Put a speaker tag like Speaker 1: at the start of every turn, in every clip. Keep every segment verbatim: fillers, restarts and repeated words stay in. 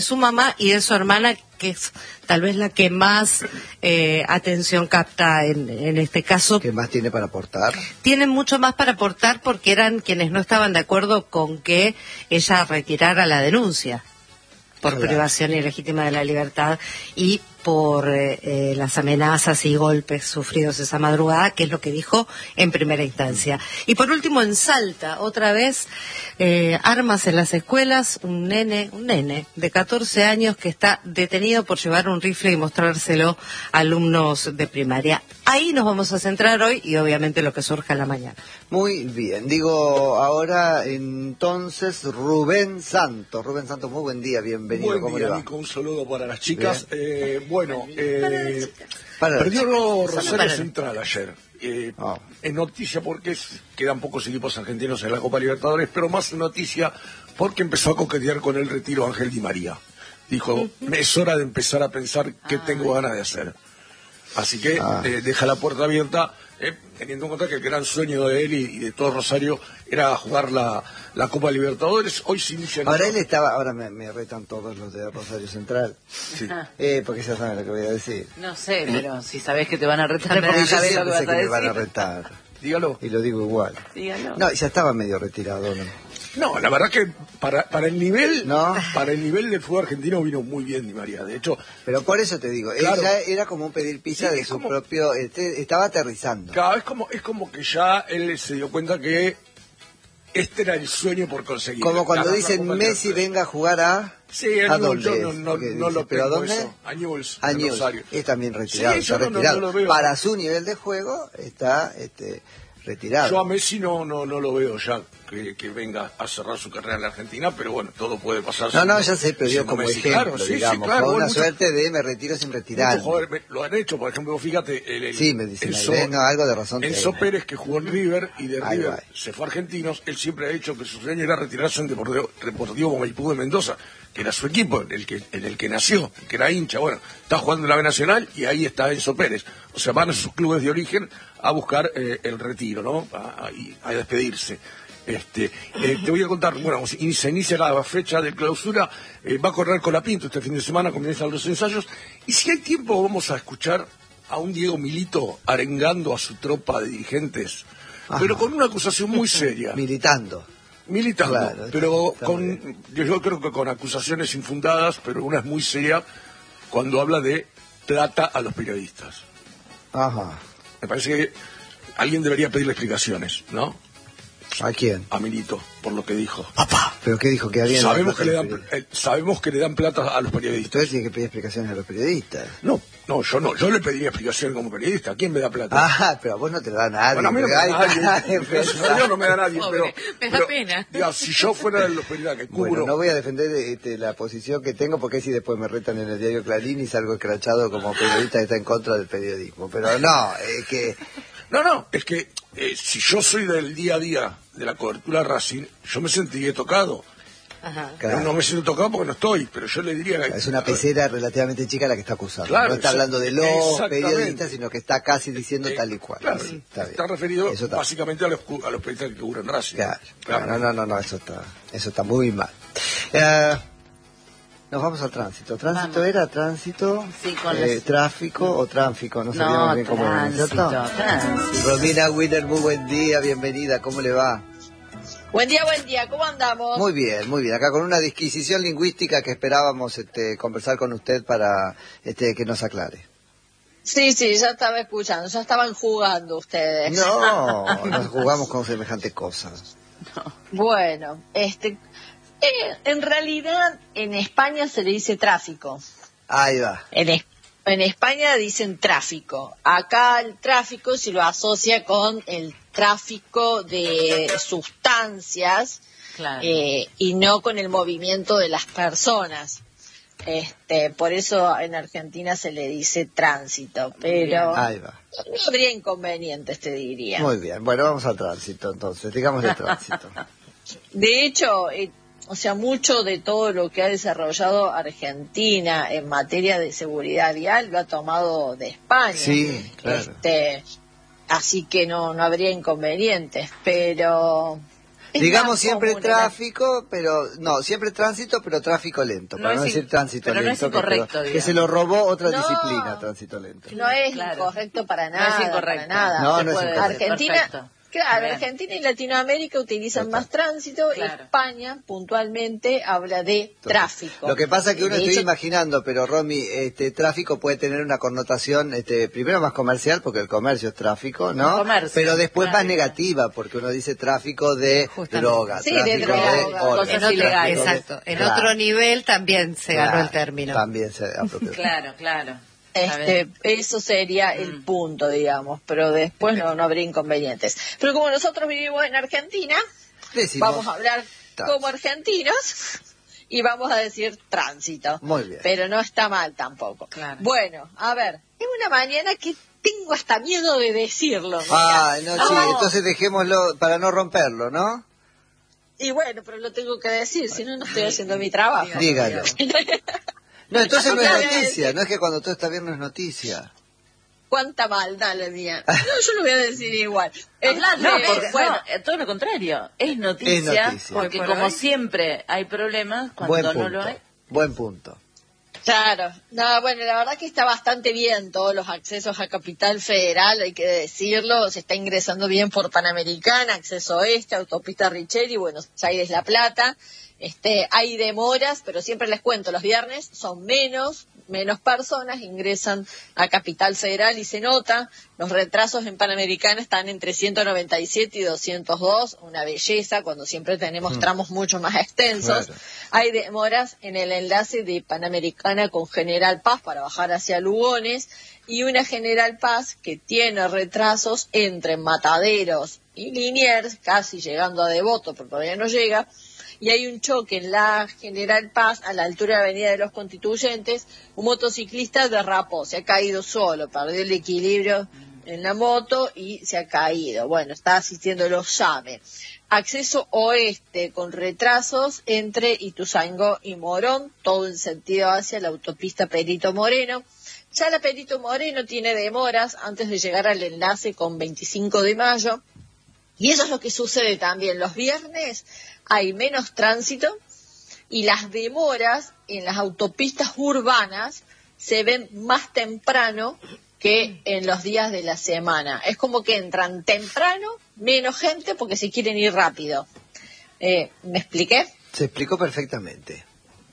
Speaker 1: su mamá y de su hermana, que es tal vez la que más eh, atención capta en, en este caso.
Speaker 2: ¿Qué más tiene para aportar?
Speaker 1: Tienen mucho más para aportar porque eran quienes no estaban de acuerdo con que ella retirara la denuncia por
Speaker 2: Claro.
Speaker 1: privación ilegítima de la libertad y por eh, eh, las amenazas y golpes sufridos esa madrugada, que es lo que dijo en primera instancia. Y por último, en Salta, otra vez, eh, armas en las escuelas, un nene, un nene de catorce años que está detenido por llevar un rifle y mostrárselo a alumnos de primaria. Ahí nos vamos a centrar hoy y obviamente lo que surja en la mañana.
Speaker 2: Muy bien, digo ahora entonces Rubén Santos. Rubén Santos, muy buen día, bienvenido.
Speaker 3: Buen
Speaker 2: ¿Cómo
Speaker 3: día,
Speaker 2: le va?
Speaker 3: Nico, un saludo para las chicas. Eh, bueno, eh,
Speaker 2: Para las
Speaker 3: perdió
Speaker 2: chicas.
Speaker 3: Rosario
Speaker 1: para-
Speaker 3: Central ayer. Eh,
Speaker 2: Ah.
Speaker 3: Es noticia porque es- quedan pocos equipos argentinos en la Copa Libertadores, pero más noticia porque empezó a coquetear con el retiro Ángel Di María. Dijo, es hora de empezar a pensar qué tengo ganas de hacer. Así que
Speaker 2: Ah.
Speaker 3: eh, deja la puerta abierta, eh, teniendo en cuenta que el gran sueño de él y, y de todo Rosario era jugar la, la Copa Libertadores. Hoy se inicia...
Speaker 2: Ahora él estaba, ahora me, me retan todos los de Rosario Central,
Speaker 3: Sí.
Speaker 2: eh, porque ya saben lo que voy a decir.
Speaker 4: No sé, pero si sabés que te van a retar, me
Speaker 2: Porque
Speaker 4: van a
Speaker 2: yo
Speaker 4: saber lo
Speaker 2: siempre
Speaker 4: que
Speaker 2: sé
Speaker 4: vas a
Speaker 2: que me van a
Speaker 4: decir.
Speaker 2: retar,
Speaker 3: Dígalo.
Speaker 2: y lo digo igual.
Speaker 4: Dígalo.
Speaker 2: No, ya estaba medio retirado, ¿no?
Speaker 3: No, la verdad que para, para el nivel
Speaker 2: No.
Speaker 3: para el nivel del fútbol argentino vino muy bien Di María. De hecho,
Speaker 2: Pero por eso te digo,
Speaker 3: Claro.
Speaker 2: ella era como un pedir pizza
Speaker 3: Sí,
Speaker 2: de
Speaker 3: es
Speaker 2: su
Speaker 3: como-
Speaker 2: propio, este, estaba aterrizando.
Speaker 3: cada vez como es como que ya él se dio cuenta que este era el sueño por conseguir.
Speaker 2: Como cuando
Speaker 3: Ganar la
Speaker 2: dicen
Speaker 3: Copa
Speaker 2: Messi
Speaker 3: Libertadores.
Speaker 2: venga a jugar a...
Speaker 3: Sí,
Speaker 2: ¿A
Speaker 3: a Newell's,
Speaker 2: dónde
Speaker 3: yo no,
Speaker 2: es?
Speaker 3: no,
Speaker 2: Porque
Speaker 3: no
Speaker 2: dice,
Speaker 3: lo
Speaker 2: ¿pero a
Speaker 3: tengo
Speaker 2: dónde?
Speaker 3: eso. A Newell's,
Speaker 2: A
Speaker 3: en
Speaker 2: Newell's.
Speaker 3: Rosario.
Speaker 2: Es también retirado,
Speaker 3: Sí, yo
Speaker 2: está
Speaker 3: no- no-
Speaker 2: retirado.
Speaker 3: no lo veo.
Speaker 2: Para su nivel de juego está este, retirado.
Speaker 3: Yo a Messi no, no, no lo veo ya que, que venga a cerrar su carrera en la Argentina, pero bueno, todo puede pasar.
Speaker 2: No, no,
Speaker 3: siendo-
Speaker 2: ya sé, pero yo
Speaker 3: siendo
Speaker 2: como
Speaker 3: Messi.
Speaker 2: ejemplo,
Speaker 3: Claro, sí,
Speaker 2: digamos,
Speaker 3: sí, claro.
Speaker 2: con una
Speaker 3: muchos-
Speaker 2: suerte de me retiro sin retirar.
Speaker 3: muchos jugadores me- lo han hecho, por ejemplo, fíjate, el, el-
Speaker 2: Sí, me dicen,
Speaker 3: Enzo-
Speaker 2: ahí ven, no, algo de razón
Speaker 3: Enzo
Speaker 2: tiene.
Speaker 3: Pérez, que jugó en River y de
Speaker 2: Ahí
Speaker 3: River
Speaker 2: va.
Speaker 3: se fue a Argentinos, él siempre ha dicho que su sueño era retirarse en Deportivo, Deportivo Maipú de Mendoza, que era su equipo, en el que, en el que nació, que era hincha. Bueno, está jugando en la B Nacional y ahí está Enzo Pérez. O sea, van a sus clubes de origen a buscar eh, el retiro, ¿no? A, a- y a despedirse. Este, eh, te voy a contar, bueno, se inicia la fecha de clausura, eh, va a correr Colapinto este fin de semana, comienzan los ensayos, y si hay tiempo vamos a escuchar a un Diego Milito arengando a su tropa de dirigentes,
Speaker 2: Ajá.
Speaker 3: pero con una acusación muy seria,
Speaker 2: Militando.
Speaker 3: militando,
Speaker 2: Claro, está-
Speaker 3: pero
Speaker 2: está muy
Speaker 3: con, yo, yo creo que con acusaciones infundadas, pero una es muy seria cuando habla de plata a los periodistas.
Speaker 2: Ajá.
Speaker 3: Me parece que alguien debería pedirle explicaciones, ¿no?
Speaker 2: ¿A quién?
Speaker 3: A Milito, por lo que dijo. Papá.
Speaker 2: ¿Pero qué dijo? Que había...
Speaker 3: Sabemos que, le dan, eh, sabemos que le dan plata a los periodistas.
Speaker 2: Entonces tiene que pedir explicaciones a los periodistas.
Speaker 3: No, no, yo no. Yo le pediría explicación como periodista. ¿A quién me da plata?
Speaker 2: Ah, pero a vos no te da nadie.
Speaker 3: Bueno, a mí no me da
Speaker 2: Ay,
Speaker 3: nadie.
Speaker 2: ay,
Speaker 3: Gracias a Dios no me da nadie.
Speaker 4: Pobre,
Speaker 3: pero,
Speaker 4: me da
Speaker 3: pero,
Speaker 4: pena.
Speaker 3: diga, si yo fuera de los periodistas que cubro...
Speaker 2: Bueno, no voy a defender este, la posición que tengo porque si después me retan en el diario Clarín y salgo escrachado como periodista que está en contra del periodismo. Pero no, es que...
Speaker 3: No, no, es que eh, si yo soy del día a día de la cobertura Racing, yo me sentiría tocado.
Speaker 1: Ajá.
Speaker 2: Claro.
Speaker 3: No, no me siento tocado porque no estoy, pero yo le diría... que
Speaker 2: Es una pecera relativamente chica la que está acusando.
Speaker 3: Claro,
Speaker 2: no está
Speaker 3: exa-
Speaker 2: hablando de los
Speaker 3: exactamente.
Speaker 2: periodistas, sino que está casi diciendo
Speaker 3: Eh,
Speaker 2: tal y cual.
Speaker 3: Claro,
Speaker 2: Sí, está,
Speaker 3: está,
Speaker 2: bien.
Speaker 3: referido
Speaker 2: Eso está.
Speaker 3: básicamente a los, cu- a los periodistas que cubren Racing.
Speaker 2: Claro.
Speaker 3: Claro.
Speaker 2: No, no, no, no, eso está, eso está muy mal. Eh, nos vamos al tránsito. ¿Tránsito
Speaker 4: Vamos.
Speaker 2: era tránsito?
Speaker 4: Sí, con
Speaker 2: eh,
Speaker 4: las-
Speaker 2: ¿Tráfico o tráfico? No sabíamos
Speaker 4: No,
Speaker 2: bien cómo era,
Speaker 4: tránsito,
Speaker 2: ¿cierto?
Speaker 4: tránsito.
Speaker 2: Romina Wiener, muy buen día, bienvenida, ¿cómo le va?
Speaker 5: Buen día, buen día, ¿cómo andamos?
Speaker 2: Muy bien, muy bien. Acá con una disquisición lingüística que esperábamos este, conversar con usted para este, que nos aclare.
Speaker 5: Sí, sí, ya estaba escuchando, ya estaban jugando ustedes.
Speaker 2: No, nos jugamos con semejante cosa.
Speaker 5: Bueno, este, eh, en realidad en España se le dice tráfico.
Speaker 2: Ahí va.
Speaker 5: En, es- en España dicen tráfico. Acá el tráfico se lo asocia con el tráfico de sustancias
Speaker 4: Claro.
Speaker 5: eh, y no con el movimiento de las personas. Este, por eso en Argentina se le dice tránsito, pero
Speaker 2: Ahí va.
Speaker 5: no habría inconvenientes, te diría.
Speaker 2: Muy bien. Bueno, vamos al tránsito entonces. Digamos de tránsito.
Speaker 5: De hecho, eh, o sea, mucho de todo lo que ha desarrollado Argentina en materia de seguridad vial lo ha tomado de España.
Speaker 2: Sí, claro.
Speaker 5: Este, así que no, no habría inconvenientes, pero Es
Speaker 2: Digamos
Speaker 5: más
Speaker 2: siempre
Speaker 5: común,
Speaker 2: tráfico, pero no, siempre tránsito, pero tráfico lento,
Speaker 4: No
Speaker 2: para no,
Speaker 4: es
Speaker 2: decir
Speaker 4: in-
Speaker 2: tránsito
Speaker 4: pero no
Speaker 2: lento,
Speaker 4: es
Speaker 2: que,
Speaker 4: incorrecto,
Speaker 2: quedó- que
Speaker 4: digamos.
Speaker 2: se lo robó otra
Speaker 5: No.
Speaker 2: disciplina, tránsito lento.
Speaker 5: No es
Speaker 4: Claro.
Speaker 5: incorrecto para
Speaker 4: No
Speaker 5: nada,
Speaker 4: es incorrecto.
Speaker 5: para nada.
Speaker 2: No,
Speaker 4: Se
Speaker 2: no es
Speaker 4: puede
Speaker 2: incorrecto.
Speaker 4: decir,
Speaker 5: Argentina,
Speaker 4: perfecto.
Speaker 5: claro,
Speaker 4: Bien.
Speaker 5: Argentina y Latinoamérica utilizan
Speaker 2: Total.
Speaker 5: más tránsito,
Speaker 4: Claro.
Speaker 5: España puntualmente habla de
Speaker 2: Entonces,
Speaker 5: tráfico.
Speaker 2: Lo que pasa es que uno
Speaker 5: De
Speaker 2: estoy
Speaker 5: hecho,
Speaker 2: imaginando, pero Romy, este tráfico puede tener una connotación, este, primero más comercial, porque el comercio es tráfico, ¿no?
Speaker 4: Comercio,
Speaker 2: pero después
Speaker 4: claro.
Speaker 2: más negativa, porque uno dice tráfico de
Speaker 1: Justamente.
Speaker 2: drogas,
Speaker 5: Sí, de
Speaker 2: tráfico
Speaker 5: droga,
Speaker 2: de
Speaker 5: cosas
Speaker 2: órganos,
Speaker 1: En otro,
Speaker 4: ilegales.
Speaker 2: tráfico de-
Speaker 1: exacto. En
Speaker 2: Claro,
Speaker 1: otro nivel también se ganó
Speaker 2: claro,
Speaker 1: el término.
Speaker 2: También se apropió.
Speaker 4: Claro, claro.
Speaker 5: Este, eso sería el
Speaker 4: Mm.
Speaker 5: punto, digamos, pero después no, no habría inconvenientes. Pero como nosotros vivimos en Argentina,
Speaker 2: Decimos,
Speaker 5: vamos a hablar
Speaker 2: tránsito.
Speaker 5: como argentinos y vamos a decir tránsito.
Speaker 2: Muy bien.
Speaker 5: Pero no está mal tampoco.
Speaker 4: Claro.
Speaker 5: Bueno, a ver, es una mañana que tengo hasta miedo de decirlo. mirá.
Speaker 2: Ah, no, sí,
Speaker 5: No.
Speaker 2: entonces dejémoslo para no romperlo, ¿no?
Speaker 5: Y bueno, pero lo tengo que decir, si no, no estoy haciendo mi trabajo.
Speaker 2: Dígalo. No, entonces no es
Speaker 5: No, no,
Speaker 2: noticia,
Speaker 5: no.
Speaker 2: no es que cuando todo está bien no es noticia.
Speaker 5: Cuánta maldad la mía. No, yo lo voy a decir igual.
Speaker 4: Hablando,
Speaker 5: Este,
Speaker 4: no, porque,
Speaker 5: bueno,
Speaker 4: no, eh, todo lo contrario. Es noticia,
Speaker 2: Es noticia.
Speaker 4: porque
Speaker 1: Hoy por
Speaker 4: como
Speaker 1: hoy.
Speaker 4: siempre hay problemas, cuando
Speaker 2: Buen
Speaker 4: no
Speaker 2: punto,
Speaker 4: lo hay.
Speaker 2: buen punto.
Speaker 5: claro. No, bueno, la verdad que está bastante bien todos los accesos a Capital Federal, hay que decirlo. Se está ingresando bien por Panamericana, Acceso Oeste, Autopista Richeri, Buenos Aires La Plata. Este, hay demoras, pero siempre les cuento, los viernes son menos, menos personas ingresan a Capital Federal y se nota. Los retrasos en Panamericana están entre ciento noventa y siete y doscientos dos, una belleza, cuando siempre tenemos tramos mucho más extensos.
Speaker 2: Claro.
Speaker 5: Hay demoras en el enlace de Panamericana con General Paz para bajar hacia Lugones y una General Paz que tiene retrasos entre Mataderos y Liniers, casi llegando a Devoto, pero todavía no llega. Y hay un choque en la General Paz, a la altura de Avenida de los Constituyentes. Un motociclista derrapó, se ha caído solo, perdió el equilibrio en la moto y se ha caído. Bueno, está asistiendo los SAME. Acceso oeste con retrasos entre Ituzaingó y Morón, todo en sentido hacia la autopista Perito Moreno. Ya la Perito Moreno tiene demoras antes de llegar al enlace con veinticinco de mayo. Y eso es lo que sucede también. Los viernes hay menos tránsito y las demoras en las autopistas urbanas se ven más temprano que en los días de la semana. Es como que entran temprano, menos gente porque se quieren ir rápido. Eh, ¿Me expliqué?
Speaker 2: Se explicó perfectamente.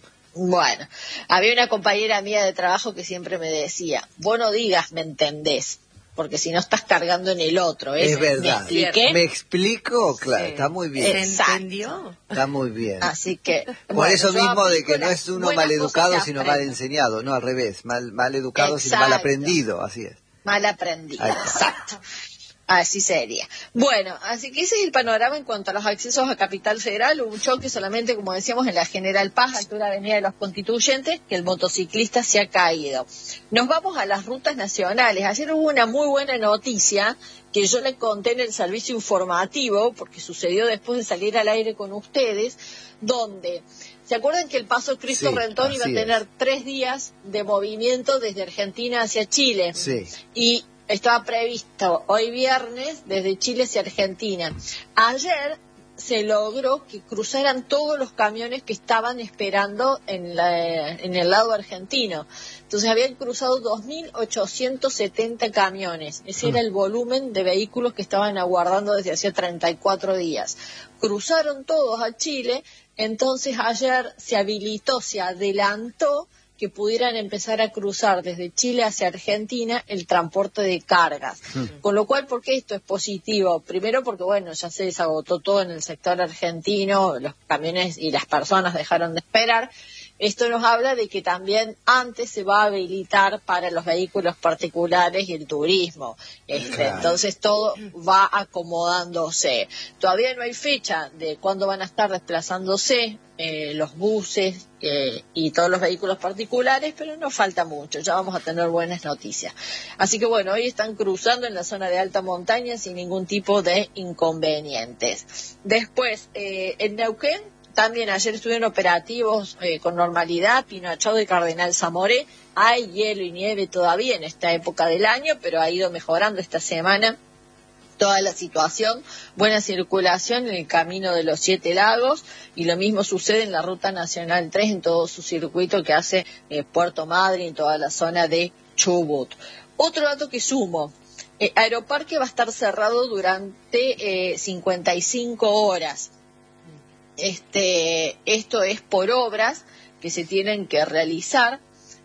Speaker 5: Bueno, había una compañera mía de trabajo que siempre me decía, vos no digas me entendés, porque si no estás cargando en el otro. ¿eh?
Speaker 2: Es verdad.
Speaker 5: ¿Me expliqué?
Speaker 2: ¿Me explico? Claro,
Speaker 4: Sí.
Speaker 2: está muy
Speaker 1: ¿Se
Speaker 2: bien.
Speaker 5: Exacto.
Speaker 1: entendió?
Speaker 2: Está muy bien.
Speaker 5: Así que...
Speaker 2: Por
Speaker 5: bueno,
Speaker 2: eso
Speaker 5: yo
Speaker 2: mismo de
Speaker 5: aplico
Speaker 2: que no
Speaker 5: las
Speaker 2: es uno
Speaker 5: buenas
Speaker 2: mal educado,
Speaker 5: cosas que
Speaker 2: sino mal
Speaker 5: aprendo.
Speaker 2: enseñado. No, al revés. Mal, mal educado, sino mal
Speaker 5: Exacto.
Speaker 2: aprendido. Así es.
Speaker 5: Mal aprendido,
Speaker 2: Ahí está.
Speaker 5: exacto. Así sería. Bueno, así que ese es el panorama en cuanto a los accesos a Capital Federal. Un choque solamente, como decíamos, en la General Paz, altura de Avenida de los Constituyentes, que el motociclista se ha caído. Nos vamos a las rutas nacionales. Ayer hubo una muy buena noticia que yo le conté en el servicio informativo, porque sucedió después de salir al aire con ustedes, donde... ¿Se acuerdan que el Paso Cristo
Speaker 2: Sí,
Speaker 5: Rentón iba a
Speaker 2: así
Speaker 5: tener
Speaker 2: es.
Speaker 5: tres días de movimiento desde Argentina hacia Chile?
Speaker 2: Sí.
Speaker 5: Y estaba previsto hoy viernes desde Chile hacia Argentina. Ayer se logró que cruzaran todos los camiones que estaban esperando en, la, en el lado argentino. Entonces habían cruzado dos mil ochocientos setenta camiones. Ese era el volumen de vehículos que estaban aguardando desde hace treinta y cuatro días. Cruzaron todos a Chile, entonces ayer se habilitó, se adelantó que pudieran empezar a cruzar desde Chile hacia Argentina el transporte de cargas. Con lo cual, ¿por qué esto es positivo? Primero porque, bueno, ya se desagotó todo en el sector argentino, los camiones y las personas dejaron de esperar. Esto nos habla de que también antes se va a habilitar para los vehículos particulares y el turismo. Este,
Speaker 2: Claro.
Speaker 5: Entonces todo va acomodándose. Todavía no hay fecha de cuándo van a estar desplazándose eh, los buses eh, y todos los vehículos particulares, pero no falta mucho, ya vamos a tener buenas noticias. Así que bueno, hoy están cruzando en la zona de alta montaña sin ningún tipo de inconvenientes. Después, eh, en Neuquén, también ayer estuvieron operativos eh, con normalidad, Pino Achado y Cardenal Zamoré. Hay hielo y nieve todavía en esta época del año, pero ha ido mejorando esta semana toda la situación, buena circulación en el camino de los Siete Lagos, y lo mismo sucede en la Ruta Nacional tres, en todo su circuito que hace eh, Puerto Madryn, en toda la zona de Chubut. Otro dato que sumo, eh, Aeroparque va a estar cerrado durante eh, cincuenta y cinco horas. Este, esto es por obras que se tienen que realizar,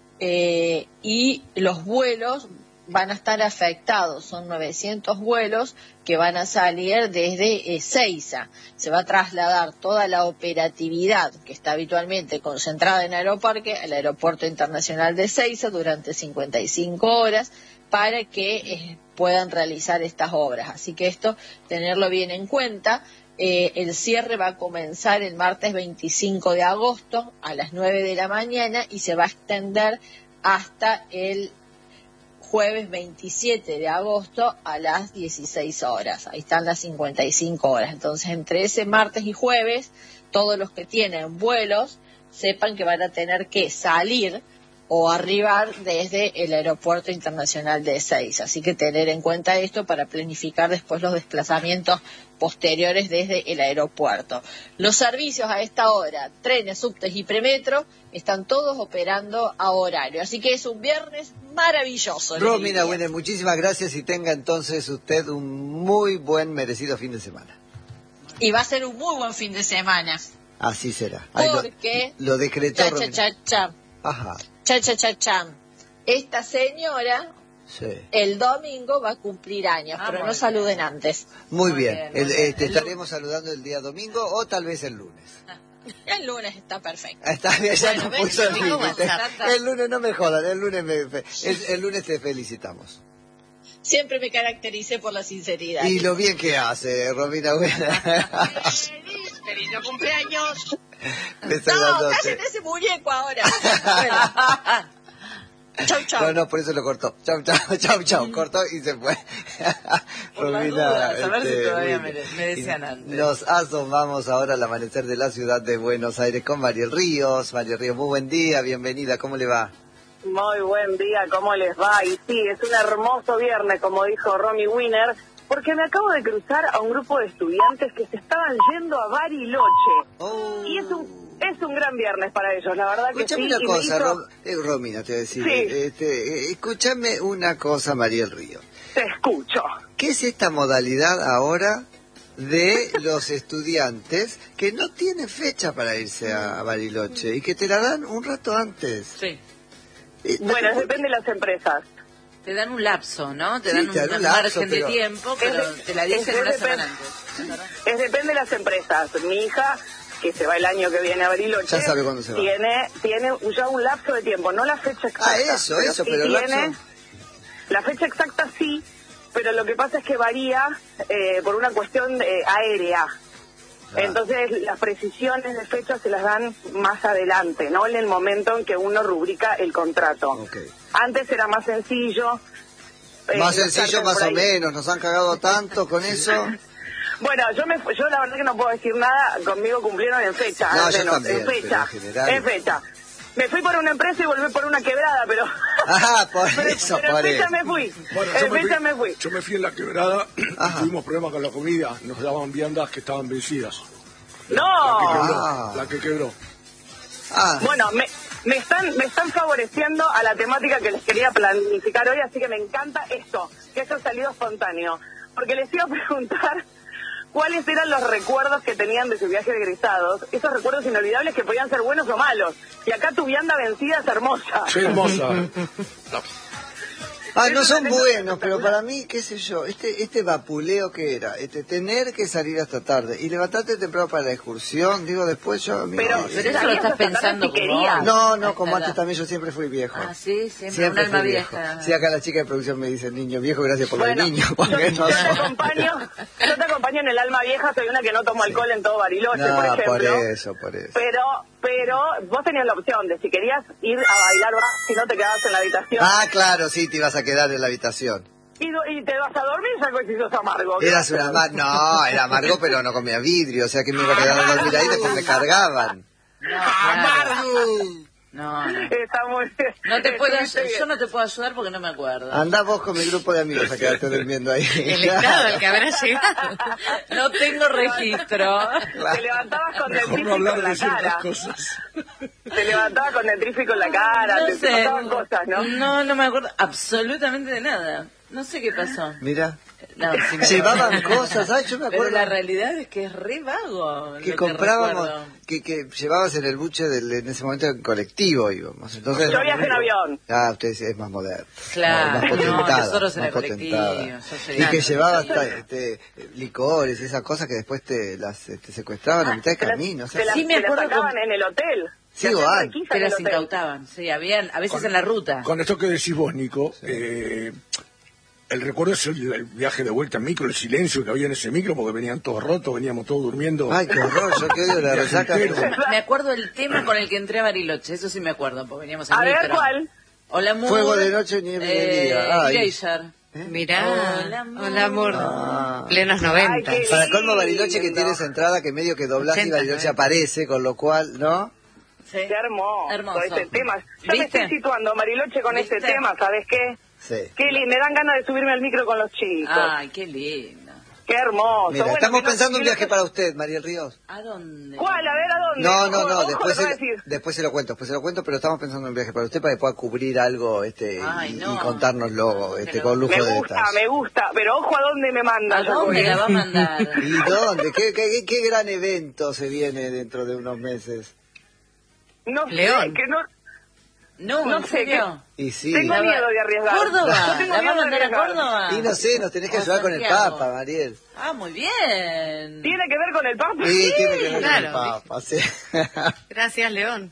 Speaker 5: eh, y los vuelos van a estar afectados. Son novecientos vuelos que van a salir desde Ezeiza. Se va a trasladar toda la operatividad que está habitualmente concentrada en Aeroparque al Aeropuerto Internacional de Ezeiza durante cincuenta y cinco horas para que eh, puedan realizar estas obras. Así que esto, tenerlo bien en cuenta. Eh, el cierre va a comenzar el martes veinticinco de agosto a las nueve de la mañana y se va a extender hasta el jueves veintisiete de agosto a las dieciséis horas. Ahí están las cincuenta y cinco horas. Entonces, entre ese martes y jueves, todos los que tienen vuelos sepan que van a tener que salir o arribar desde el Aeropuerto Internacional de Ezeiza. Así que tener en cuenta esto para planificar después los desplazamientos posteriores desde el aeropuerto. Los servicios a esta hora, trenes, subtes y premetro, están todos operando a horario. Así que es un viernes maravilloso.
Speaker 2: Romina Winner, muchísimas gracias y tenga entonces usted un muy buen, merecido fin de semana.
Speaker 5: Y va a ser un muy buen fin de semana.
Speaker 2: Así será. Ahí
Speaker 5: Porque...
Speaker 2: Lo, lo decretó
Speaker 5: cha,
Speaker 2: Romina.
Speaker 5: cha, cha, cha.
Speaker 2: Ajá.
Speaker 5: Cha, cha, cha, cha. Esta señora... Sí. El domingo va a cumplir años, ah, pero no saluden antes.
Speaker 2: Muy, muy bien, bien. El, este, estaremos saludando el día domingo o tal vez el lunes.
Speaker 5: El lunes está perfecto.
Speaker 2: Está bien, ya bueno, no puso el límite. El lunes no me jodan, el lunes, me, el, el lunes te felicitamos.
Speaker 5: Siempre me caractericé por la sinceridad.
Speaker 2: Y lo bien que hace, Romina Buena.
Speaker 5: ¡Feliz, feliz cumpleaños! No, cállate ese muñeco ahora. Bueno. Chau, chau.
Speaker 2: No, no, por eso lo cortó. Chau, chau, chau, chau. Cortó y se fue.
Speaker 4: Por las dudas, a ver este, si todavía me, me decían antes.
Speaker 2: Nos asomamos ahora al amanecer de la ciudad de Buenos Aires con Mariel Ríos. Mariel Ríos, muy buen día, bienvenida, ¿cómo le va?
Speaker 6: Muy buen día, ¿cómo les va? Y sí, es un hermoso viernes, como dijo Romy Winner, porque me acabo de cruzar a un grupo de estudiantes que se estaban yendo a Bariloche.
Speaker 2: Oh.
Speaker 6: Y es un... Es un gran viernes para ellos, la verdad que
Speaker 2: escúchame
Speaker 6: sí.
Speaker 2: Una cosa,
Speaker 6: hizo...
Speaker 2: Rom... eh, Romina, te voy a decir.
Speaker 6: Sí.
Speaker 2: Este, eh, escúchame una cosa, Mariel Río.
Speaker 6: Te escucho.
Speaker 2: ¿Qué es esta modalidad ahora de los estudiantes que no tienen fecha para irse a Bariloche y que te la dan un rato antes?
Speaker 4: Sí.
Speaker 6: Eh, bueno, no, depende de las empresas.
Speaker 4: Te dan un lapso, ¿no? Te
Speaker 2: sí,
Speaker 4: dan un,
Speaker 2: te dan
Speaker 4: un
Speaker 2: lapso,
Speaker 4: margen
Speaker 2: pero...
Speaker 4: de tiempo, pero
Speaker 6: es,
Speaker 4: te la dicen una semana
Speaker 6: depend...
Speaker 4: antes.
Speaker 6: Es depende de las empresas. Mi hija, que se va el año que viene a Bariloche,
Speaker 2: ya sabe cuándo se va.
Speaker 6: Tiene, tiene ya un lapso de tiempo, no la fecha exacta.
Speaker 2: Ah, eso,
Speaker 6: pero
Speaker 2: eso,
Speaker 6: sí
Speaker 2: pero
Speaker 6: tiene,
Speaker 2: lapso...
Speaker 6: La fecha exacta sí, pero lo que pasa es que varía eh, por una cuestión eh, aérea. Ah. Entonces las precisiones de fecha se las dan más adelante, no en el momento en que uno rubrica el contrato.
Speaker 2: Okay.
Speaker 6: Antes era más sencillo.
Speaker 2: Eh, más sencillo más o menos, nos han cagado tanto con eso.
Speaker 6: Bueno, yo me yo la verdad que no puedo decir nada, conmigo cumplieron en fecha,
Speaker 2: no,
Speaker 6: al menos,
Speaker 2: también,
Speaker 6: en fecha,
Speaker 2: en, general...
Speaker 6: en fecha. Me fui por una empresa y volví por una quebrada, pero...
Speaker 2: Ah, por
Speaker 6: pero,
Speaker 2: eso,
Speaker 6: pero
Speaker 2: por
Speaker 6: en fecha
Speaker 2: eso.
Speaker 6: me fui,
Speaker 3: bueno,
Speaker 6: en
Speaker 3: me
Speaker 6: fecha
Speaker 3: fui,
Speaker 6: me fui.
Speaker 3: Yo me fui en la quebrada, tuvimos problemas con la comida, nos daban viandas que estaban vencidas.
Speaker 6: ¡No!
Speaker 3: La que quebró.
Speaker 2: Ah.
Speaker 3: La que quebró.
Speaker 2: Ah.
Speaker 6: Bueno, me, me están me están favoreciendo a la temática que les quería planificar hoy, así que me encanta esto, que esto ha salido espontáneo. Porque les iba a preguntar cuáles eran los recuerdos que tenían de su viaje de egresados, esos recuerdos inolvidables que podían ser buenos o malos. Y acá tu vianda vencida es hermosa.
Speaker 3: Sí, hermosa.
Speaker 2: Ah, no son buenos, pero para mí, qué sé yo, este este vapuleo que era, este tener que salir hasta tarde y levantarte temprano para la excursión, digo, después yo...
Speaker 6: Pero,
Speaker 2: no,
Speaker 4: pero eso lo estás pensando
Speaker 6: si
Speaker 4: como...
Speaker 2: No, no, como antes también yo siempre fui viejo.
Speaker 4: Ah, sí, siempre,
Speaker 2: siempre
Speaker 4: un alma
Speaker 2: fui viejo.
Speaker 4: vieja.
Speaker 2: Sí, acá la chica de producción me dice, niño viejo, gracias por
Speaker 6: bueno,
Speaker 2: lo de niño.
Speaker 6: Yo,
Speaker 2: Porque
Speaker 6: yo,
Speaker 2: no
Speaker 6: te
Speaker 2: son...
Speaker 6: acompaño, yo te acompaño en el alma vieja, soy una que no tomo alcohol en todo Bariloche,
Speaker 2: no,
Speaker 6: por ejemplo.
Speaker 2: por eso, por eso.
Speaker 6: Pero, pero vos tenías la opción de si querías ir a bailar, si no te quedabas en la habitación.
Speaker 2: Ah, claro, sí, te ibas a quedar en la habitación.
Speaker 6: Y, y te vas a dormir, ya si sos amargo.
Speaker 2: Eras una amargo, no, era amargo, pero no comía vidrio, o sea que me iba a quedar a dormir ahí, después me cargaban.
Speaker 4: No, claro. No, no.
Speaker 6: Está muy bien.
Speaker 4: No te puedo,
Speaker 6: Estuviste bien.
Speaker 4: yo no te puedo ayudar porque no me acuerdo.
Speaker 2: Andá vos con mi grupo de amigos a quedarte durmiendo ahí.
Speaker 1: El estado al que habrá llegado.
Speaker 4: No tengo registro.
Speaker 6: Te levantabas con
Speaker 3: Mejor
Speaker 6: dentífrico
Speaker 3: no hablar
Speaker 6: en la
Speaker 3: de ciertas
Speaker 6: cara.
Speaker 3: cosas.
Speaker 6: Te levantabas con dentífrico en la cara,
Speaker 4: No
Speaker 6: te, te
Speaker 4: sé.
Speaker 6: pasaban cosas, ¿no?
Speaker 4: No, no me acuerdo absolutamente de nada. No sé qué pasó.
Speaker 2: Mira,
Speaker 4: No, sí me
Speaker 2: llevaban
Speaker 4: acuerdo.
Speaker 2: cosas, ay, yo me
Speaker 4: Pero
Speaker 2: acuerdo
Speaker 4: la realidad es que es re vago.
Speaker 2: que
Speaker 4: lo
Speaker 2: comprábamos,
Speaker 4: recuerdo.
Speaker 2: que, que llevabas en el buche del, en ese momento en colectivo íbamos. Entonces,
Speaker 6: Yo viajé en avión.
Speaker 2: ah, usted es, es más moderno.
Speaker 4: Claro,
Speaker 2: más
Speaker 4: no,
Speaker 2: potentada,
Speaker 4: nosotros en
Speaker 2: más
Speaker 4: el colectivo,
Speaker 2: potentada.
Speaker 4: yo soy
Speaker 2: Y que
Speaker 4: grande,
Speaker 2: llevabas
Speaker 4: sí.
Speaker 2: ta- este, licores, esas cosas que después te las este, secuestraban a mitad de
Speaker 6: Te las-
Speaker 2: camino. O sea,
Speaker 6: te las-
Speaker 4: Sí, me
Speaker 6: te las
Speaker 4: acuerdo
Speaker 6: sacaban
Speaker 4: con-
Speaker 6: en el hotel.
Speaker 2: Sí,
Speaker 6: Te hacían
Speaker 2: Juan.
Speaker 6: requisa
Speaker 4: Te
Speaker 6: en el
Speaker 4: las
Speaker 6: hotel.
Speaker 4: incautaban, sí, habían, a veces
Speaker 3: Con-
Speaker 4: en la ruta.
Speaker 3: Con esto que decís vos, Nico, eh, el recuerdo es el, el viaje de vuelta en micro, el silencio que había en ese micro, porque venían todos rotos, veníamos todos durmiendo.
Speaker 2: Ay, qué horror, yo que odio la
Speaker 3: Viaje
Speaker 2: resaca.
Speaker 3: entero.
Speaker 4: Me acuerdo del tema con el que entré a Bariloche, eso sí me acuerdo, porque veníamos en
Speaker 6: A ver,
Speaker 4: micro.
Speaker 6: ¿cuál?
Speaker 4: Hola, amor.
Speaker 2: Fuego de noche, nieve de día.
Speaker 4: Eh,
Speaker 2: Ay.
Speaker 4: Erasure.
Speaker 1: Mirá,
Speaker 4: Hola, amor.
Speaker 1: hola amor,
Speaker 2: Ah.
Speaker 1: plenos noventa.
Speaker 6: Ay, qué
Speaker 2: Para colmo Bariloche que
Speaker 6: lindo.
Speaker 2: tiene esa entrada que medio que doblas y
Speaker 1: ochenta,
Speaker 2: Bariloche
Speaker 1: ¿no?
Speaker 2: aparece, con lo cual, ¿no?
Speaker 4: Sí.
Speaker 6: Qué hermoso,
Speaker 4: Hermoso.
Speaker 6: este tema. Ya me
Speaker 4: ¿Viste?
Speaker 6: estoy situando, Mariloche, con
Speaker 4: ¿Viste?
Speaker 6: este tema, ¿sabes qué?
Speaker 2: Sí.
Speaker 6: Qué lindo, me dan ganas de subirme al micro con los chicos.
Speaker 4: Ay, qué lindo.
Speaker 6: Qué hermoso.
Speaker 2: Mira,
Speaker 6: Bueno,
Speaker 2: estamos
Speaker 6: que no-
Speaker 2: pensando un
Speaker 6: que no-
Speaker 2: viaje para usted, Mariel Ríos.
Speaker 4: ¿A dónde?
Speaker 6: ¿Cuál? A ver, ¿a dónde?
Speaker 2: No, no,
Speaker 6: Ojo,
Speaker 2: no,
Speaker 6: ojo,
Speaker 2: después
Speaker 6: lo que va a
Speaker 2: se,
Speaker 6: decir.
Speaker 2: después se lo cuento, después se lo cuento, pero estamos pensando en un viaje para usted para que pueda cubrir algo este
Speaker 4: Ay,
Speaker 2: y,
Speaker 4: no.
Speaker 2: y contárnoslo este,
Speaker 4: Pero-
Speaker 2: con lujo
Speaker 6: Me
Speaker 2: de
Speaker 6: gusta,
Speaker 2: detalles.
Speaker 6: me gusta, pero ojo a dónde me manda.
Speaker 4: ¿A dónde
Speaker 6: Jacobi.
Speaker 4: la va a mandar?
Speaker 2: ¿Y dónde? ¿Qué, qué, qué gran evento se viene dentro de unos meses?
Speaker 6: No sé,
Speaker 1: León.
Speaker 6: que no...
Speaker 4: No,
Speaker 6: No
Speaker 4: ¿en
Speaker 6: sé,
Speaker 4: serio?
Speaker 2: Y sí.
Speaker 6: Tengo
Speaker 4: La va-
Speaker 6: miedo de arriesgar.
Speaker 4: ¿Córdoba?
Speaker 6: Yo tengo
Speaker 4: ¿La va
Speaker 6: miedo
Speaker 4: a
Speaker 6: de
Speaker 4: mandar a
Speaker 6: arriesgar.
Speaker 4: Córdoba?
Speaker 2: Y no sé, nos tenés que
Speaker 4: O
Speaker 2: ayudar con el
Speaker 4: Santiago.
Speaker 2: Papa, Mariel.
Speaker 4: Ah, muy bien.
Speaker 6: ¿Tiene que ver con el Papa?
Speaker 2: Sí, tiene que ver
Speaker 1: claro.
Speaker 2: con el Papa, sí.
Speaker 1: Gracias, León.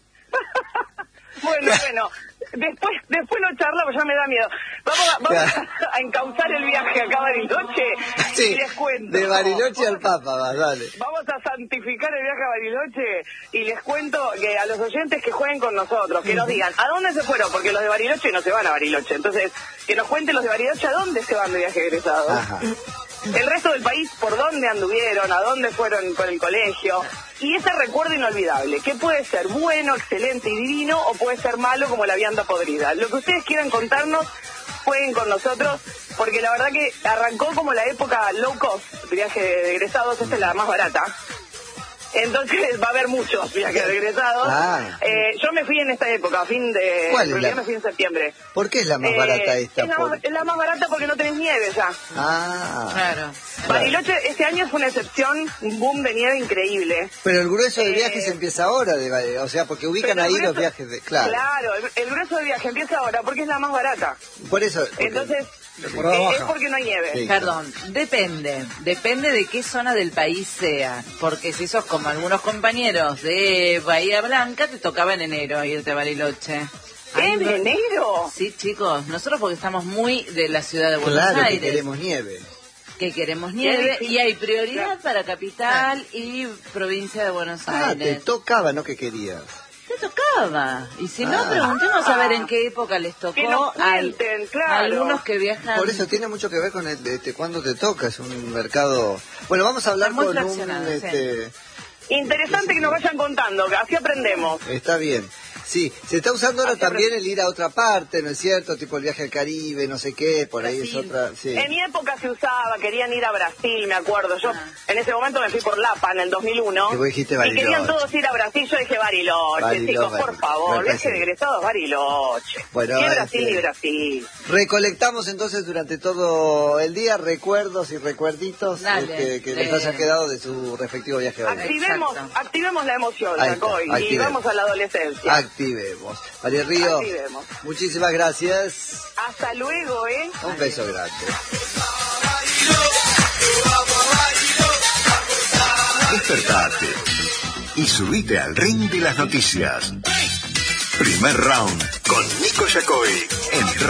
Speaker 6: Bueno, bueno. Después, después lo charlamos, ya me da miedo. Vamos a, vamos a, a encauzar el viaje acá a Bariloche
Speaker 2: Sí,
Speaker 6: y les cuento.
Speaker 2: de Bariloche al Papa, va, dale.
Speaker 6: Vamos a santificar el viaje a Bariloche y les cuento que a los oyentes que jueguen con nosotros, que nos digan a dónde se fueron, porque los de Bariloche no se van a Bariloche. Entonces, que nos cuenten los de Bariloche a dónde se van de viaje egresados.
Speaker 2: Ajá.
Speaker 6: El resto del país, por dónde anduvieron, a dónde fueron con el colegio. Y ese recuerdo inolvidable, que puede ser bueno, excelente y divino, o puede ser malo como la vianda podrida. Lo que ustedes quieran contarnos, jueguen con nosotros, porque la verdad que arrancó como la época low cost, de viaje de egresados, esta es la más barata. Entonces va a haber muchos viajes de egresados.
Speaker 2: Ah.
Speaker 6: Eh, yo me fui en esta época, a fin de...
Speaker 2: ¿Cuál es
Speaker 6: en realidad
Speaker 2: la-
Speaker 6: me fui en septiembre.
Speaker 2: ¿Por qué es la más
Speaker 6: Eh,
Speaker 2: barata esta?
Speaker 6: Es la,
Speaker 2: Por-
Speaker 6: más, es la más barata porque no tenés nieve ya.
Speaker 2: Ah.
Speaker 1: Claro.
Speaker 6: Bariloche este año fue una excepción, un boom de nieve increíble.
Speaker 2: Pero el grueso del
Speaker 6: Eh,
Speaker 2: viaje se empieza ahora, de, Val- o sea, porque ubican
Speaker 6: Pero el
Speaker 2: ahí los
Speaker 6: grueso-
Speaker 2: viajes de... Claro,
Speaker 6: Claro, el, el grueso del viaje empieza ahora porque es la más barata.
Speaker 2: por eso... porque-
Speaker 6: Entonces,
Speaker 3: Temporada
Speaker 6: eh,
Speaker 3: baja.
Speaker 6: es porque no hay nieve.
Speaker 2: Sí.
Speaker 4: Perdón, depende, depende de qué zona del país sea, porque si sos como algunos compañeros de Bahía Blanca, te tocaba en enero irte a Bariloche. Ay,
Speaker 6: ¿En
Speaker 4: no-
Speaker 6: enero?
Speaker 4: Sí, chicos, nosotros porque estamos muy de la ciudad de Buenos
Speaker 2: Claro que
Speaker 4: Aires,
Speaker 2: queremos nieve.
Speaker 4: que queremos nieve,
Speaker 6: difícil.
Speaker 4: y hay prioridad para capital y provincia de Buenos
Speaker 2: Ah, te
Speaker 4: Aires.
Speaker 2: tocaba, no que querías.
Speaker 4: Te tocaba. Y si no,
Speaker 2: Ah.
Speaker 4: preguntemos a ver en qué época les tocó
Speaker 6: Que nos
Speaker 4: al-
Speaker 6: cuenten, claro.
Speaker 4: a algunos que viajan.
Speaker 2: Por eso tiene mucho que ver con el, este, cuándo te toca, es un mercado... Bueno, vamos a hablar
Speaker 4: Está muy
Speaker 2: con un...
Speaker 4: fraccionado, sí.
Speaker 2: Este,
Speaker 6: Interesante que nos vayan contando, que así aprendemos.
Speaker 2: Está bien. Sí, se está usando ahora
Speaker 6: Hace re-
Speaker 2: también el ir a otra parte, ¿no es cierto? Tipo el viaje al Caribe, no sé qué, por ahí es
Speaker 4: Brasil.
Speaker 2: otra... Sí.
Speaker 6: En mi época se usaba, querían ir a Brasil, me acuerdo. Yo
Speaker 4: Ah.
Speaker 6: en ese momento me fui por Lapa en el dos mil uno.
Speaker 2: Que vos dijiste
Speaker 6: y
Speaker 2: Bariloche.
Speaker 6: querían todos ir a Brasil, yo dije Bariloche,
Speaker 2: Bariloche,
Speaker 6: chicos, por
Speaker 2: Bariloche.
Speaker 6: favor,
Speaker 2: Me
Speaker 6: viaje
Speaker 2: parece
Speaker 6: de egresados Bariloche.
Speaker 2: Bueno,
Speaker 6: Ni
Speaker 2: este-
Speaker 6: Brasil ni Brasil.
Speaker 2: Recolectamos entonces durante todo el día recuerdos y recuerditos
Speaker 4: Dale,
Speaker 2: este, que les
Speaker 4: eh.
Speaker 2: haya quedado de su respectivo viaje a Bariloche.
Speaker 6: Activemos,
Speaker 4: Exacto.
Speaker 6: activemos la emoción,
Speaker 2: Ahí está,
Speaker 6: Jacoy, y
Speaker 2: activemos.
Speaker 6: vamos a la adolescencia.
Speaker 2: Activemos. María Río,
Speaker 6: Activemos.
Speaker 2: muchísimas gracias.
Speaker 6: Hasta luego, ¿eh?
Speaker 2: Un beso grande.
Speaker 7: Despertate y subite al ring de las noticias. Primer round con Nico Yacoy en